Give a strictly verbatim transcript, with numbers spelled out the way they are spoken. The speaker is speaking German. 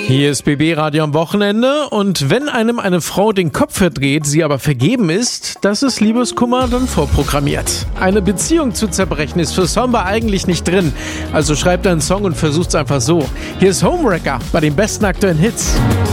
Hier ist B B-Radio am Wochenende und wenn einem eine Frau den Kopf verdreht, sie aber vergeben ist, das ist Liebeskummer dann vorprogrammiert. Eine Beziehung zu zerbrechen ist für Samba eigentlich nicht drin, also schreibt einen Song und versucht's einfach so. Hier ist Homewrecker bei den besten aktuellen Hits.